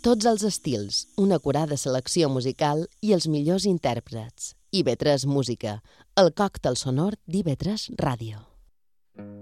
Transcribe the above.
tots els estils, una acurada selecció musical i els millors intèrprets. IB3 Música, el còctel sonor d'IB3 Ràdio.